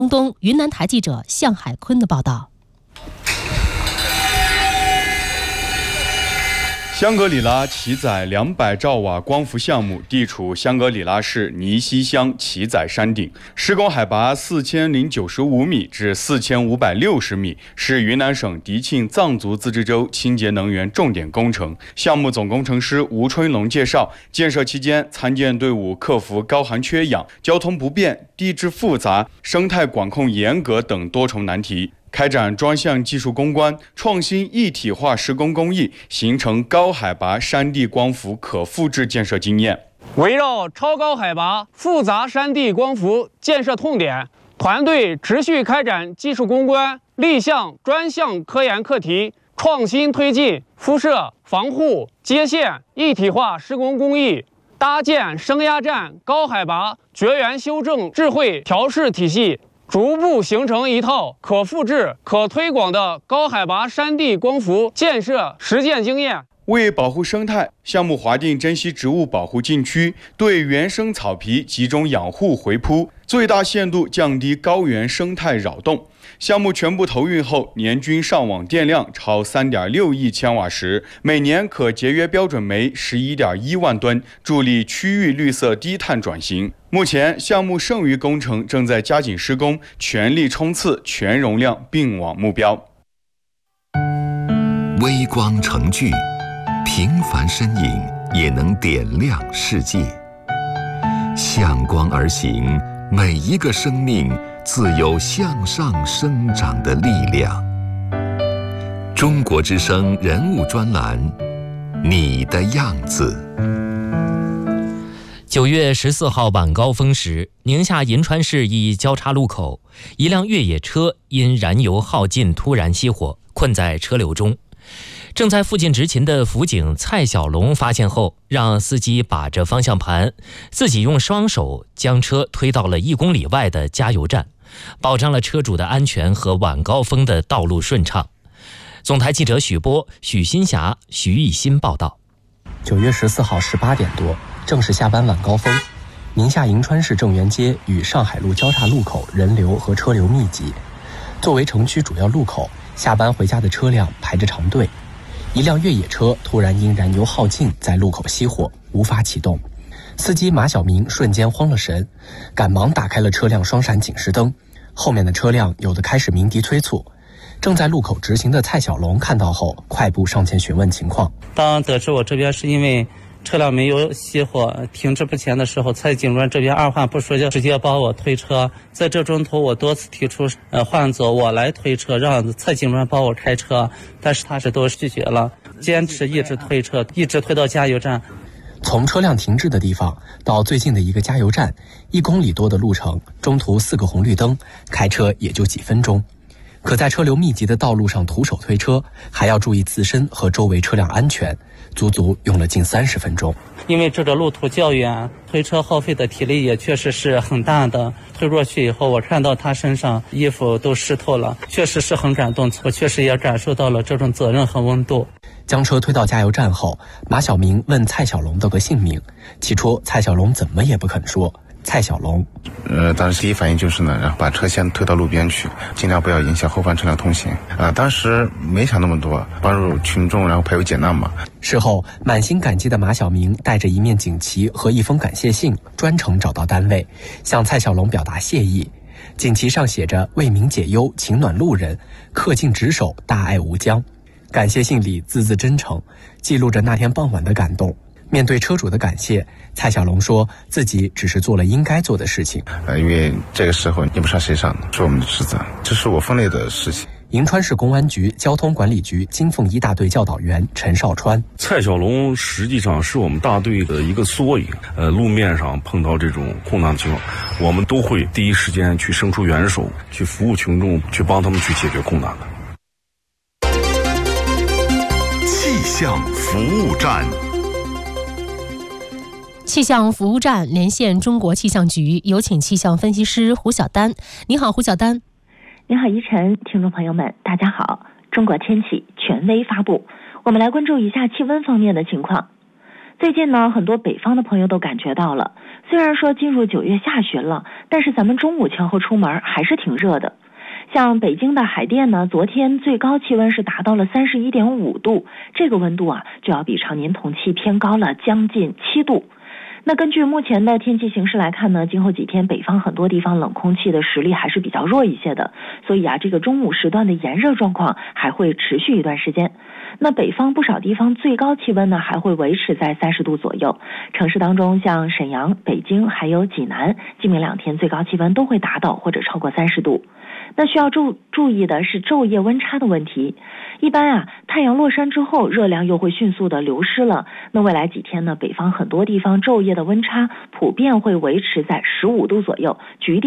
东云南台记者向海坤的报道。 香格里拉旗载200兆瓦光伏项目地处香格里拉市尼西乡旗载山顶，施工海拔4095米至4560米，是云南省迪庆藏族自治州清洁能源重点工程。项目总工程师吴春龙介绍，建设期间，参建队伍克服高寒缺氧、交通不便、地质复杂、生态管控严格等多重难题。开展专项技术攻关，创新一体化施工工艺，形成高海拔山地光伏可复制建设经验。 围绕超高海拔复杂山地光伏建设痛点，团队持续开展技术攻关，立项专项科研课题，创新推进辐射防护接线一体化施工工艺，搭建升压站高海拔绝缘修正智慧调试体系，逐步形成一套可复制、可推广的高海拔山地光伏建设实践经验。 为保护生态，项目划定珍稀植物保护禁区，对原生草皮集中养护回铺，最大限度降低高原生态扰动。项目全部投运后，年均上网电量超3.6亿千瓦时，每年可节约标准煤11.1万吨，助力区域绿色低碳转型。目前，项目剩余工程正在加紧施工，全力冲刺全容量并网目标。 微光成炬，平凡身影也能点亮世界。向光而行，每一个生命自有向上生长的力量。中国之声人物专栏，你的样子。 9月14号晚高峰时，宁夏银川市一交叉路口，一辆越野车因燃油耗尽突然熄火，困在车流中。正在附近执勤的辅警蔡小龙发现后，让司机把着方向盘，自己用双手将车推到了1公里外的加油站，保障了车主的安全和晚高峰的道路顺畅。总台记者许波、许新霞、徐艺新报道。 9月14号18点多，正是下班晚高峰，宁夏银川市正源街与上海路交叉路口人流和车流密集。作为城区主要路口，下班回家的车辆排着长队。一辆越野车突然因燃油耗尽在路口熄火，无法启动。司机马小明瞬间慌了神，赶忙打开了车辆双闪警示灯。后面的车辆有的开始鸣笛催促。正在路口执行的蔡小龙看到后，快步上前询问情况。 当得知我这边是因为车辆没有熄火停滞不前的时候，蔡警官这边二话不说就直接帮我推车。在这中途我多次提出换走我来推车，让蔡警官帮我开车，但是他是都拒绝了，坚持一直推车，一直推到加油站。 从车辆停滞的地方到最近的一个加油站，1公里多的路程，中途4个红绿灯，开车也就几分钟。可在车流密集的道路上徒手推车，还要注意自身和周围车辆安全，足足用了近30分钟。 因为这个路途较远，推车耗费的体力也确实是很大的。推过去以后，我看到他身上衣服都湿透了，确实是很感动，我确实也感受到了这种责任和温度。 将车推到加油站后，马小明问蔡小龙的个姓名，起初蔡小龙怎么也不肯说。蔡小龙， 当时第一反应就是呢，然后把车先推到路边去，尽量不要影响后方车辆通行。当时没想那么多，帮助群众，然后排忧解难嘛。 事后，满心感激的马小明带着一面锦旗和一封感谢信，专程找到单位，向蔡小龙表达谢意。锦旗上写着“为民解忧，情暖路人，恪尽职守，大爱无疆”。感谢信里字字真诚，记录着那天傍晚的感动。面对车主的感谢，蔡小龙说自己只是做了应该做的事情。 因为这个时候也不上谁上，是我们的职责，这是我分内的事情。 银川市公安局交通管理局金凤一大队教导员陈少川， 蔡小龙实际上是我们大队的一个缩影。路面上碰到这种困难情况，我们都会第一时间去伸出援手，去服务群众，去帮他们去解决困难的。 气象服务站。 气象服务站连线中国气象局，有请气象分析师胡晓丹。你好，胡晓丹。 你好，依晨，听众朋友们，大家好。中国天气权威发布，我们来关注一下气温方面的情况。 最近呢，很多北方的朋友都感觉到了，虽然说进入9月下旬了，但是咱们中午前后出门还是挺热的。像北京的海淀呢，昨天最高气温是达到了31.5度，这个温度啊，就要比常年同期偏高了将近7度。那根据目前的天气形势来看呢，今后几天北方很多地方冷空气的实力还是比较弱一些的，所以啊，这个中午时段的炎热状况还会持续一段时间。那北方不少地方最高气温呢还会维持在30度左右，城市当中像沈阳、北京还有济南，今明2天最高气温都会达到或者超过30度。那需要注意的是昼夜温差的问题。一般啊，太阳落山之后，热量又会迅速的流失了。那未来几天呢，北方很多地方昼夜的温差普遍会维持在15度左右，局地